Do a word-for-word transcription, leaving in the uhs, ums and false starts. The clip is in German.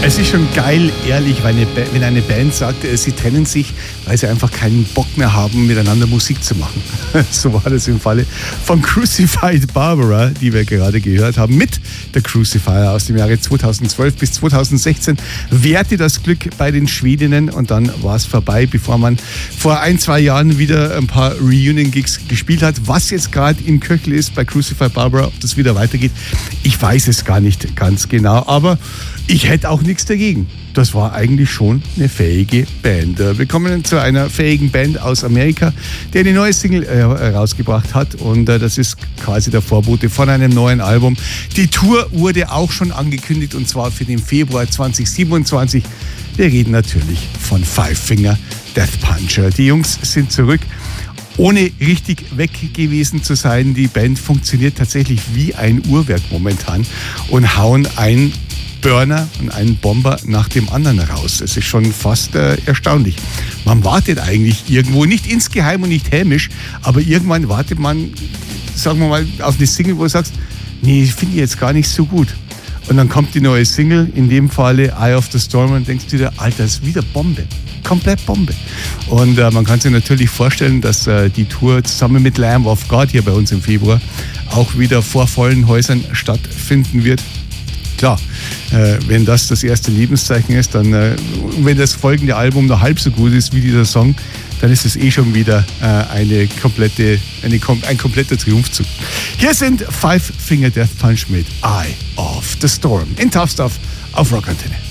Es ist schon geil, ehrlich, wenn eine, wenn eine Band sagt, sie trennen sich, weil sie einfach keinen Bock mehr haben, miteinander Musik zu machen. So war das im Falle von Crucified Barbara, die wir gerade gehört haben, mit der Crucifier aus dem Jahre zweitausendzwölf bis zweitausendsechzehn. Währte das Glück bei den Schwedinnen und dann war es vorbei, bevor man vor ein, zwei Jahren wieder ein paar Reunion-Gigs gespielt hat. Was jetzt gerade im Köchel ist bei Crucified Barbara, ob das wieder weitergeht, ich weiß es gar nicht ganz genau, aber ich hätte auch nichts dagegen. Das war eigentlich schon eine fähige Band. Wir kommen zu einer fähigen Band aus Amerika, die eine neue Single herausgebracht hat. Und das ist quasi der Vorbote von einem neuen Album. Die Tour wurde auch schon angekündigt, und zwar für den Februar zweitausendsiebenundzwanzig. Wir reden natürlich von Five Finger Death Punch. Die Jungs sind zurück, ohne richtig weg gewesen zu sein. Die Band funktioniert tatsächlich wie ein Uhrwerk momentan und hauen ein Burner und einen Bomber nach dem anderen raus. Es ist schon fast äh, erstaunlich. Man wartet eigentlich irgendwo, nicht insgeheim und nicht hämisch, aber irgendwann wartet man, sagen wir mal, auf eine Single, wo du sagst, nee, finde ich jetzt gar nicht so gut. Und dann kommt die neue Single, in dem Falle Eye of the Storm, und denkst du dir, Alter, das ist wieder Bombe. Komplett Bombe. Und äh, man kann sich natürlich vorstellen, dass äh, die Tour zusammen mit Lamb of God hier bei uns im Februar auch wieder vor vollen Häusern stattfinden wird. Klar, äh, wenn das das erste Lebenszeichen ist, dann, äh, wenn das folgende Album noch halb so gut ist wie dieser Song, dann ist es eh schon wieder äh, eine komplette, eine, ein kompletter Triumphzug. Hier sind Five Finger Death Punch mit Eye of the Storm in Tough Stuff auf Rock Antenne.